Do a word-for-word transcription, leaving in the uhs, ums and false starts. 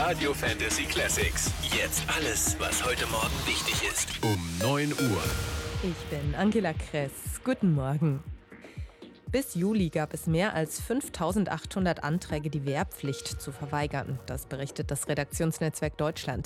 Radio Fantasy Classics. Jetzt alles, was heute Morgen wichtig ist. Um neun Uhr. Ich bin Angela Kress. Guten Morgen. Bis Juli gab es mehr als fünftausendachthundert Anträge, die Wehrpflicht zu verweigern. Das berichtet das Redaktionsnetzwerk Deutschland.